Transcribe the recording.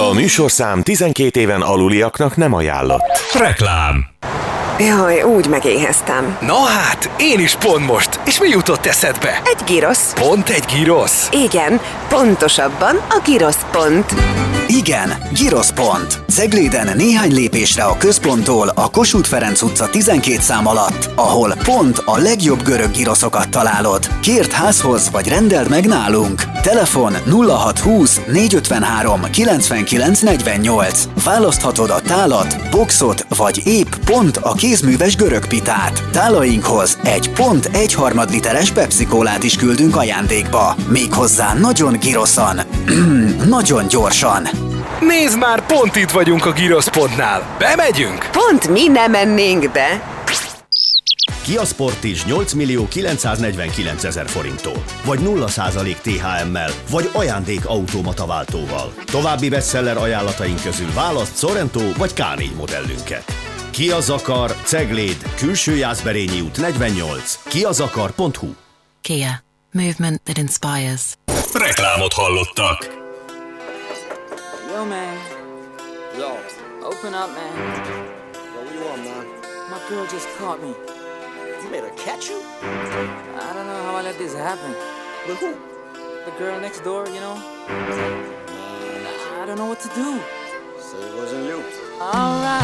A műsorszám 12 éven aluliaknak nem ajánlott. Reklám. Jaj, úgy megéheztem. Na hát, én is pont most. És mi jutott eszedbe? Egy girosz. Pont egy girosz? Igen, pontosabban a girosz pont. Igen, Giroszpont. Cegléden néhány lépésre a központtól a Kossuth Ferenc utca 12 szám alatt, ahol pont a legjobb görög giroszokat találod. Kérd házhoz vagy rendeld meg nálunk. Telefon 0620 453 99 48. Választhatod a tálat, boxot vagy épp pont a kézműves görög pitát. Tálainkhoz egy pont 1/3 literes Pepsi-kólát is küldünk ajándékba. Méghozzá nagyon giroszan. Nagyon gyorsan. Nézd már, pont itt vagyunk a Giroszpontnál. Bemegyünk? Pont mi nem mennénk be. Kia Sportage 8.949.000 forinttól, vagy 0% THM-mel, vagy ajándék automata váltóval. További bestseller ajánlataink közül választ Sorento vagy K4 modellünket. Kia Zakar, Cegléd, Külső Jászberényi út 48, kiazakar.hu. Kia. Movement that inspires. Reklámot hallottak. Yo, man. Yo. Open up, man. Yo, what you want, man? My girl just caught me. You made her catch you? I don't know how I let this happen. With who? The girl next door, you know? I don't know what to do. So it wasn't you. Alright.